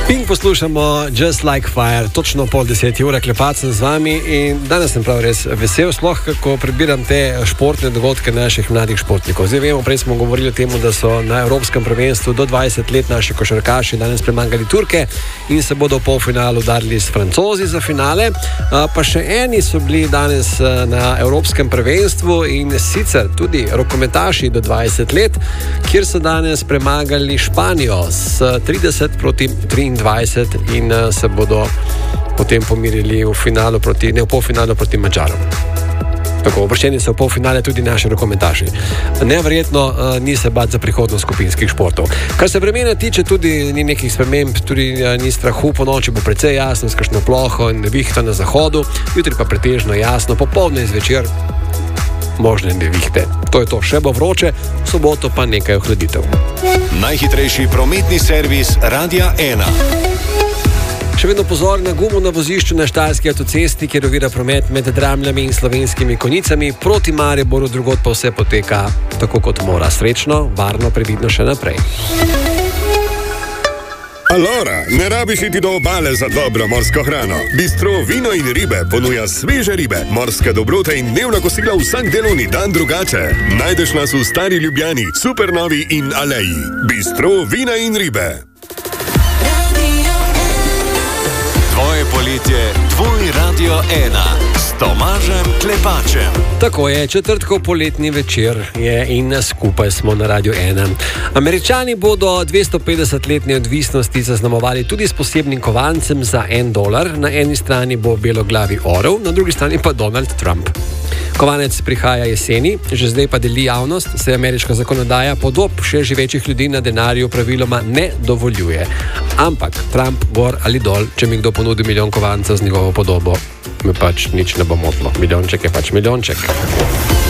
In poslušamo Just Like Fire, točno pol 10 ure, klepat sem z vami in danes sem prav res vesel, sploh kako prebiram te športne dogodke naših mladih športnikov. Zdaj vemo, prej smo govorili o tem, da so na Evropskem prvenstvu do 20 let naši košarkaši danes premagali Turke in se bodo v polfinalu udarili s Francozi za finale. Pa še eni so bili danes na Evropskem prvenstvu in sicer tudi rokometaši do 20 let, kjer so danes premagali Španijo s 30 proti 23 in se bodo potem pomirili v polfinalu proti Mađarom. Tako, uvrščeni so v polfinale tudi naši rokometaši. Neverjetno ni se bati za prihodnost skupinskih športov. Kar se vremena tiče, tudi ni nekih sprememb, tudi ni strahu, po noči bo precej jasno, s kakšno ploho in nevihto na zahodu, jutri pa pretežno jasno, popoldne in zvečer možne nevihte. To je to, še bo vroče, v soboto pa nekaj ohladitev. Najhitrejši prometni servis Radia 1. Še vedno pozor na gumo na vozišču na Štajerski avtocesti, kjer ovira promet med Dramljami in Slovenskimi Konjicami. Proti Mariboru drugod pa vse poteka tako, kot mora. Srečno, varno, previdno še naprej. Alora, ne rabiš iti do obale za dobro morsko hrano. Bistro Vino in ribe ponuja sveže ribe, morske dobrote in dnevna kosila vsak delovni dan drugače. Najdeš nas v Stari Ljubljani, Supernovi in Aleji. Bistro Vina in ribe. Tvoje poletje, tvoj Radio 1 s Tomažem Klepačem. Tako je, četrtkov poletni večer je in skupaj smo na Radio 1. Američani bodo 250-letne odvisnosti zaznamovali tudi s posebnim kovancem za $1. Na eni strani bo beloglavi orel, na drugi strani pa Donald Trump. Kovanec prihaja jeseni, že zdaj pa deli javnost, se ameriška zakonodaja podob še živečih ljudi na denarju praviloma ne dovoljuje. Ampak Trump gor ali dol, če mi kdo ponudi milijon kovancev z njegovo podobo, me pač nič ne bo motilo. Milijonček je pač milijonček.